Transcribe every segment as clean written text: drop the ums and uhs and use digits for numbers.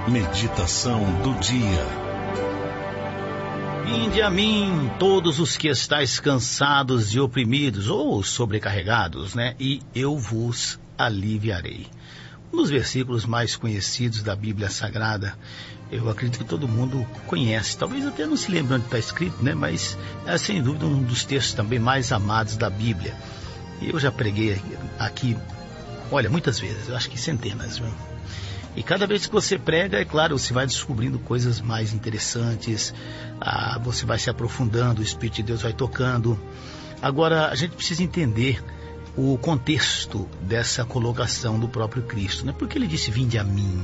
Meditação do dia. Vinde a mim, todos os que estáis cansados e oprimidos ou sobrecarregados, E eu vos aliviarei. Um dos versículos mais conhecidos da Bíblia Sagrada, eu acredito que todo mundo conhece. Talvez até não se lembre onde está escrito, Mas é sem dúvida um dos textos também mais amados da Bíblia. E eu já preguei aqui, muitas vezes, eu acho que centenas, E cada vez que você prega, é claro, você vai descobrindo coisas mais interessantes, você vai se aprofundando, o Espírito de Deus vai tocando. Agora, a gente precisa entender o contexto dessa colocação do próprio Cristo, Porque ele disse, vinde a mim.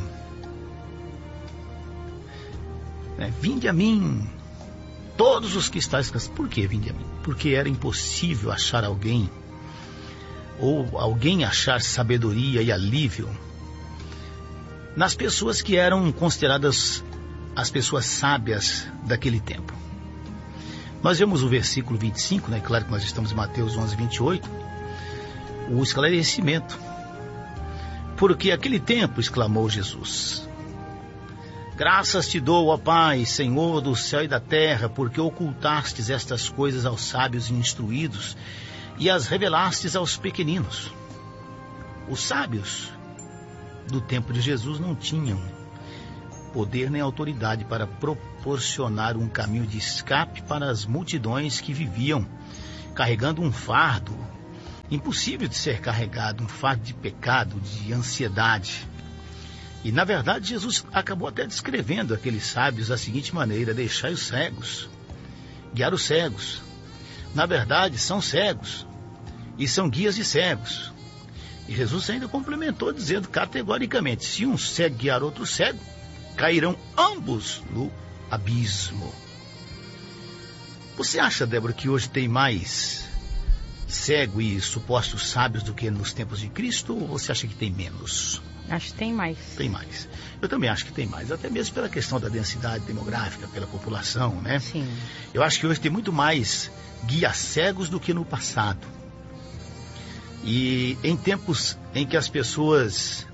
Vinde a mim, todos os que estáis cansados. Por que vinde a mim? Porque era impossível achar alguém, ou alguém achar sabedoria e alívio nas pessoas que eram consideradas as pessoas sábias daquele tempo. Nós vemos o versículo 25, Claro que nós estamos em Mateus 11, 28, o esclarecimento. Porque aquele tempo, exclamou Jesus, graças te dou, ó Pai, Senhor do céu e da terra, porque ocultastes estas coisas aos sábios e instruídos e as revelastes aos pequeninos. Os sábios do tempo de Jesus não tinham poder nem autoridade para proporcionar um caminho de escape para as multidões que viviam carregando um fardo impossível de ser carregado, um fardo de pecado, de ansiedade. E na verdade Jesus acabou até descrevendo aqueles sábios da seguinte maneira: deixai os cegos, guiar os cegos. Na verdade são cegos e são guias de cegos. E Jesus ainda complementou dizendo categoricamente, se um cego guiar outro cego, cairão ambos no abismo. Você acha, Débora, que hoje tem mais cego e supostos sábios do que nos tempos de Cristo, ou você acha que tem menos? Acho que tem mais. Tem mais. Eu também acho que tem mais, até mesmo pela questão da densidade demográfica, pela população, Sim. Eu acho que hoje tem muito mais guias cegos do que no passado. E em tempos em que as pessoas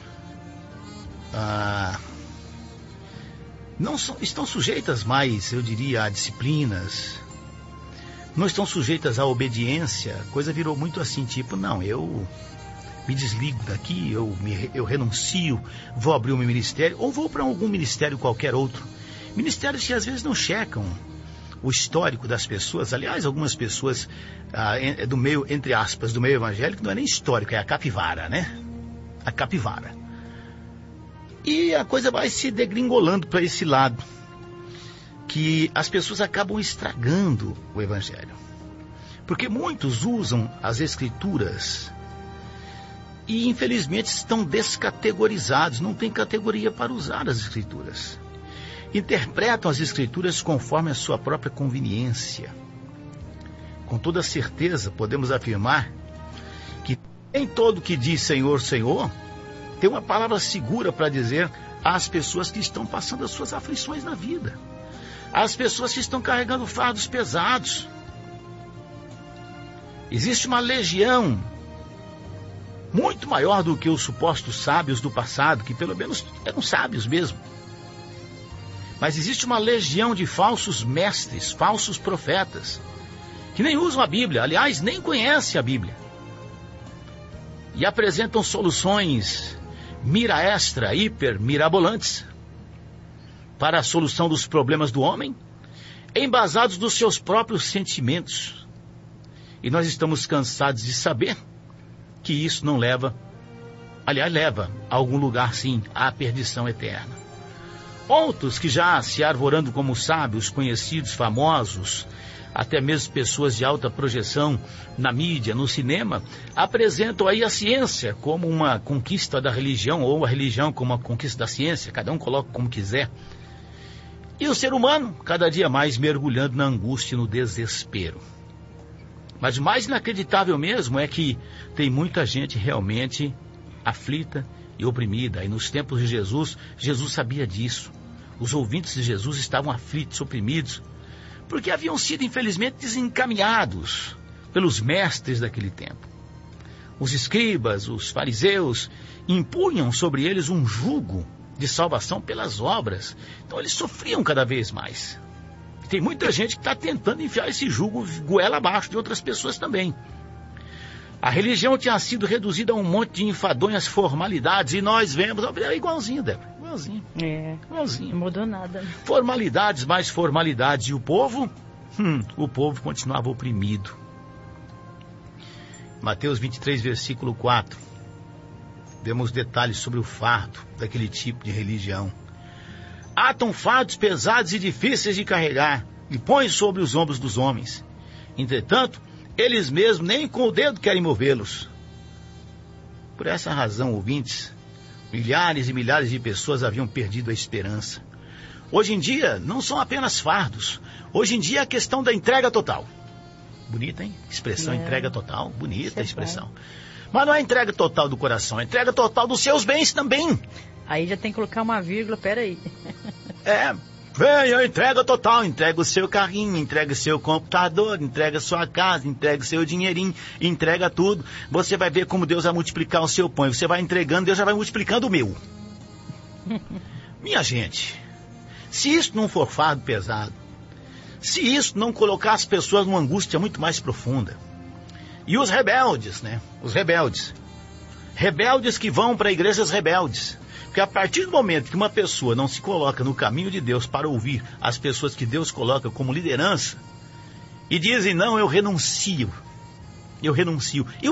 estão sujeitas mais, eu diria, a disciplinas, não estão sujeitas à obediência, a coisa virou muito assim, eu me desligo daqui, eu renuncio, vou abrir um ministério, ou vou para algum ministério qualquer outro. Ministérios que às vezes não checam o histórico das pessoas. Aliás, algumas pessoas do meio, entre aspas, do meio evangélico, não é nem histórico, é a capivara, A capivara. E a coisa vai se degringolando para esse lado, que as pessoas acabam estragando o evangelho. Porque muitos usam as escrituras e infelizmente estão descategorizados, não tem categoria para usar as escrituras. Interpretam as escrituras conforme a sua própria conveniência. Com toda certeza podemos afirmar que nem todo que diz Senhor, Senhor, tem uma palavra segura para dizer às pessoas que estão passando as suas aflições na vida, às pessoas que estão carregando fardos pesados. Existe uma legião muito maior do que os supostos sábios do passado, que pelo menos eram sábios mesmo. Mas existe uma legião de falsos mestres, falsos profetas, que nem usam a Bíblia, aliás, nem conhecem a Bíblia. E apresentam soluções mira extra, hiper, mirabolantes para a solução dos problemas do homem, embasados nos seus próprios sentimentos. E nós estamos cansados de saber que isso não leva, aliás, leva a algum lugar, sim, à perdição eterna. Outros que já se arvorando como sábios, conhecidos, famosos, até mesmo pessoas de alta projeção na mídia, no cinema, apresentam aí a ciência como uma conquista da religião, ou a religião como uma conquista da ciência, cada um coloca como quiser. E o ser humano, cada dia mais mergulhando na angústia e no desespero. Mas o mais inacreditável mesmo é que tem muita gente realmente aflita e oprimida. E nos tempos de Jesus, Jesus sabia disso. Os ouvintes de Jesus estavam aflitos, oprimidos, porque haviam sido, infelizmente, desencaminhados pelos mestres daquele tempo. Os escribas, os fariseus, impunham sobre eles um jugo de salvação pelas obras. Então eles sofriam cada vez mais. Tem muita gente que está tentando enfiar esse jugo goela abaixo de outras pessoas também. A religião tinha sido reduzida a um monte de enfadonhas formalidades, e nós vemos, é igualzinho, Débora, igualzinho. Igualzinho. Não mudou nada. Formalidades, mais formalidades, e o povo continuava oprimido. Mateus 23, versículo 4, vemos detalhes sobre o fardo daquele tipo de religião. Atam fardos pesados e difíceis de carregar, e põem sobre os ombros dos homens. Entretanto, eles mesmos nem com o dedo querem movê-los. Por essa razão, ouvintes, milhares e milhares de pessoas haviam perdido a esperança. Hoje em dia, não são apenas fardos. Hoje em dia é a questão da entrega total. Bonita, hein? Expressão, entrega total. Bonita a expressão. Mas não é entrega total do coração, é entrega total dos seus bens também. Aí já tem que colocar uma vírgula, peraí. Venha, entrega total, entrega o seu carrinho, entrega o seu computador, entrega a sua casa, entrega o seu dinheirinho, entrega tudo. Você vai ver como Deus vai multiplicar o seu pão. Você vai entregando, Deus já vai multiplicando o meu. Minha gente, se isso não for fardo pesado, se isso não colocar as pessoas numa angústia muito mais profunda, e os rebeldes, né? Os rebeldes que vão para igrejas rebeldes. Porque a partir do momento que uma pessoa não se coloca no caminho de Deus para ouvir as pessoas que Deus coloca como liderança, e dizem, não, eu renuncio. E